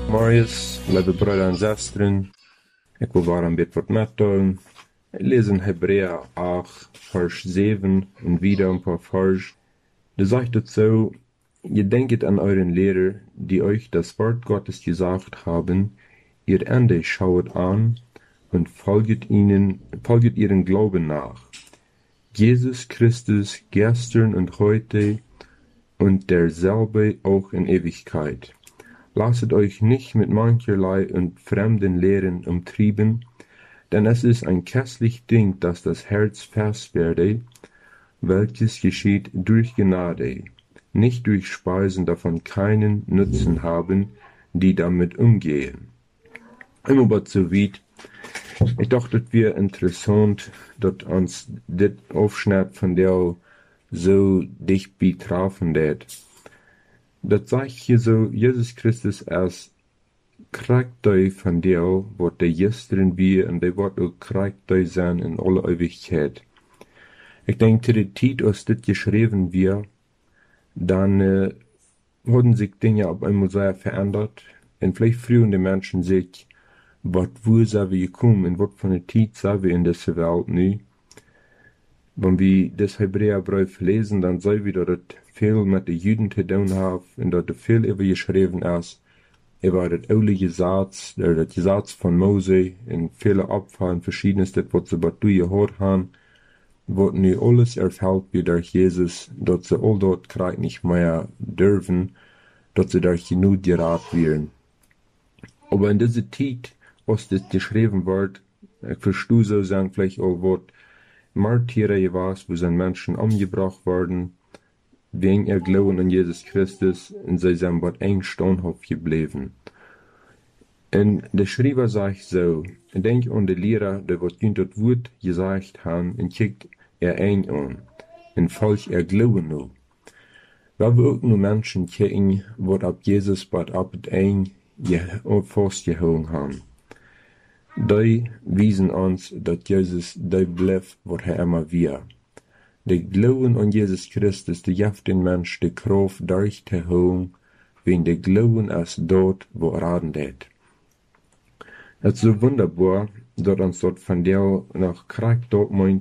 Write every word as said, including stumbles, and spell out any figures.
Marius, liebe Brüder und Schwestern, ich will warm mit Wort mitteilen. Wir lesen Hebräer acht, Vers sieben und wieder ein paar Vers. Da sagt es so, ihr denket an euren Lehrer, die euch das Wort Gottes gesagt haben, ihr Ende schaut an und folget ihnen, folget ihren Glauben nach. Jesus Christus gestern und heute und derselbe auch in Ewigkeit. Lasset euch nicht mit mancherlei und fremden Lehren umtrieben, denn es ist ein kässlich Ding, dass das Herz fest werde, welches geschieht durch Gnade, nicht durch Speisen, davon keinen Nutzen haben, die damit umgehen. Immer was so weit. Ich dachte, das wäre interessant, dass uns das Aufschnitt von der so dicht betroffen wird. Das sagt hier so, Jesus Christus als Charakter von der, was der gestern wir und der wird auch Charakter sein in alle Ewigkeit. Ich denke, die Zeit, als das geschrieben wird, dann äh, haben sich Dinge auf einmal sehr verändert. Und vielleicht früher die Menschen sich, was wo sind wir gekommen, in was für eine Zeit sind wir in dieser Welt nu. Wenn wir das Hebräerbrief lesen, dann sehen wir, dass es viel mit den Juden zu tun hat und dass es viel über geschrieben ist, über das alte Gesetz, das Gesetz von Mose und viele Opfer und verschiedenes, das was sie dort gehört haben, wird nu alles erfüllt wie durch Jesus, dass sie all dort Krieg nicht mehr dürfen, dass sie durch genug geraten werden. Aber in dieser Zeit, als das geschrieben wird, ich verstehe so sagen, vielleicht auch wird Martyrer gewesen, wo sind Menschen umgebracht worden, wegen ihr Glauben an Jesus Christus, und sie sind bei eng standhaft geblieben. Und der Schreiber sagt so, denk an die Lehrer, die was ihnen das Wort gesagt haben, und kickt er ein an, und falsch er Glauben noch. Wir wir auch nur Menschen kicken, was ab Jesus bald ab et ein festgehauen haben. Die wiesen uns, dass Jesus der bleibt, was er immer wir. Der Glauben an Jesus Christus, der gibt den Mensch die Kraft durchzuhauen, wenn der Glauben ist dort, wo er radet. Es ist so wunderbar, dass uns dort von der nach Charakter meint,